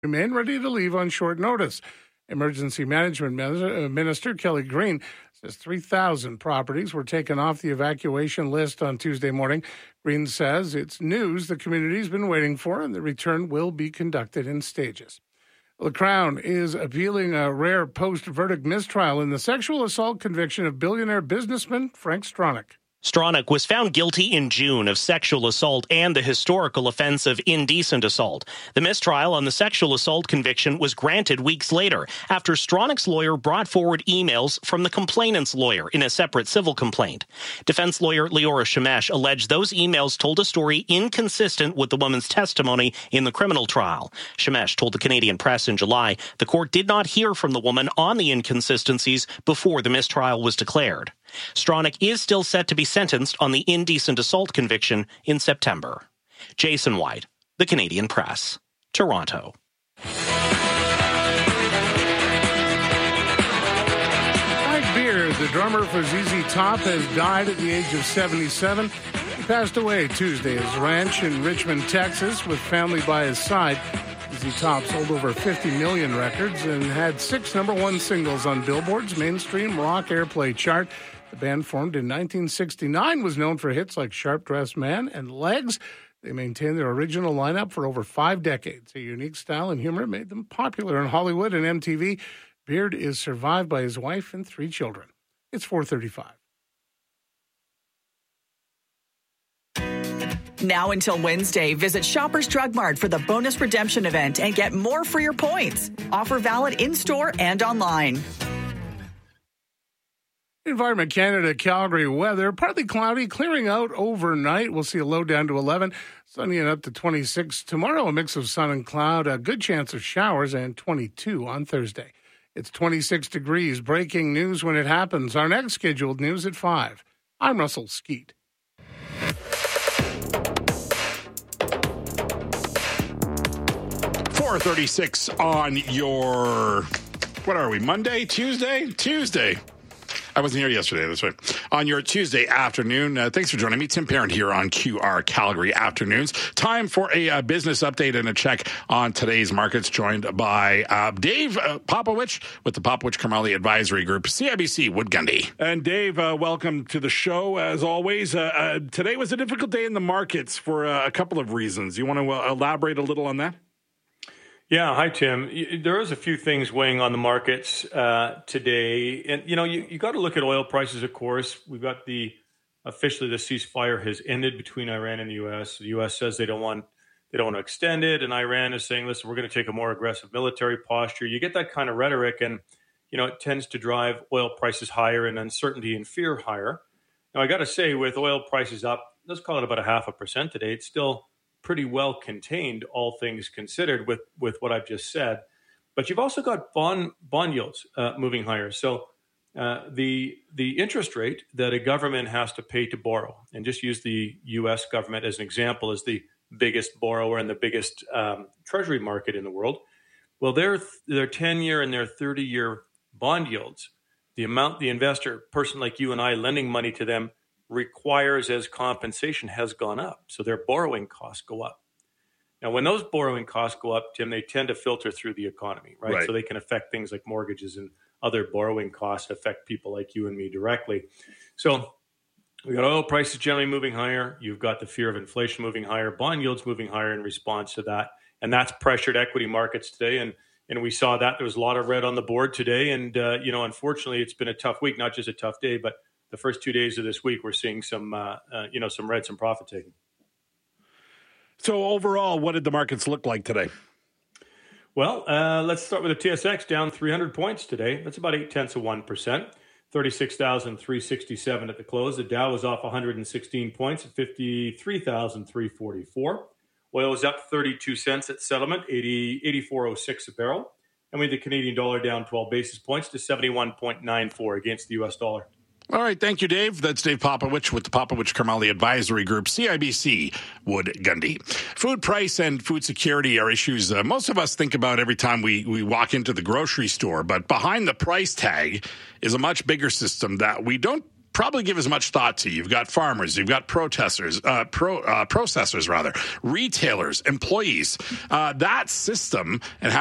remain ready to leave on short notice. Emergency Management Minister Kelly Green says 3,000 properties were taken off the evacuation list on Tuesday morning. Green says it's news the community's been waiting for, and the return will be conducted in stages. The Crown is appealing a rare post-verdict mistrial in the sexual assault conviction of billionaire businessman Frank Stronach. Stronach was found guilty in June of sexual assault and the historical offense of indecent assault. The mistrial on the sexual assault conviction was granted weeks later after Stronach's lawyer brought forward emails from the complainant's lawyer in a separate civil complaint. Defense lawyer Leora Shemesh alleged those emails told a story inconsistent with the woman's testimony in the criminal trial. Shemesh told the Canadian Press in July the court did not hear from the woman on the inconsistencies before the mistrial was declared. Stronach is still set to be sentenced on the indecent assault conviction in September. Jason White, The Canadian Press, Toronto. Mike Beard, the drummer for ZZ Top, has died at the age of 77. He passed away Tuesday at his ranch in Richmond, Texas, with family by his side. ZZ Top sold over 50 million records and had 6 number-one singles on Billboard's mainstream rock airplay chart. The band, formed in 1969, was known for hits like Sharp Dressed Man and Legs. They maintained their original lineup for over 5 decades. A unique style and humor made them popular in Hollywood and MTV. Beard is survived by his wife and 3 children. It's 4:35. Now until Wednesday, visit Shoppers Drug Mart for the bonus redemption event and get more for your points. Offer valid in-store and online. Environment Canada, Calgary weather, partly cloudy, clearing out overnight. We'll see a low down to 11, sunny and up to 26. Tomorrow, a mix of sun and cloud, a good chance of showers, and 22 on Thursday. It's 26 degrees. Breaking news when it happens. Our next scheduled news at 5. I'm Russell Skeet. .36 on your, what are we, Monday, Tuesday. I wasn't here yesterday, that's right. On your Tuesday afternoon, thanks for joining me. Tim Parent here on QR Calgary Afternoons. Time for a business update and a check on today's markets, joined by Dave Popowich with the Popowich Karmali Advisory Group, CIBC Wood Gundy. And Dave, welcome to the show, as always. Today was a difficult day in the markets for a couple of reasons. You want to elaborate a little on that? Yeah, hi, Tim. There is a few things weighing on the markets today. And, you got to look at oil prices, of course. We've got officially the ceasefire has ended between Iran and the U.S. The U.S. says they don't want to extend it. And Iran is saying, listen, we're going to take a more aggressive military posture. You get that kind of rhetoric and, it tends to drive oil prices higher and uncertainty and fear higher. Now, I got to say, with oil prices up, let's call it about 0.5% today, it's still pretty well contained, all things considered, with what I've just said. But you've also got bond yields moving higher. So the interest rate that a government has to pay to borrow, and just use the U.S. government as an example, as the biggest borrower and the biggest treasury market in the world. Well, their 10-year and their 30-year bond yields, the amount the investor, person like you and I, lending money to them, requires as compensation has gone up. So their borrowing costs go up. Now, when those borrowing costs go up, Tim, they tend to filter through the economy, right? So they can affect things like mortgages and other borrowing costs affect people like you and me directly. So we got oil prices generally moving higher. You've got the fear of inflation moving higher, bond yields moving higher in response to that. And that's pressured equity markets today. And we saw that there was a lot of red on the board today. And, unfortunately, it's been a tough week, not just a tough day, but the first 2 days of this week, we're seeing some red, some profit taking. So overall, what did the markets look like today? Well, let's start with the TSX, down 300 points today. That's about 0.8%, 36,367 at the close. The Dow was off 116 points at 53,344. Oil was up 32 cents at settlement, 84.06 a barrel. And we had the Canadian dollar down 12 basis points to 71.94 against the U.S. dollar. All right, thank you, Dave. That's Dave Popowich with the Popowich Karmali Advisory Group, CIBC Wood Gundy. Food price and food security are issues most of us think about every time we walk into the grocery store, but behind the price tag is a much bigger system that we don't probably give as much thought to. You've got farmers, you've got processors, retailers, employees. That system and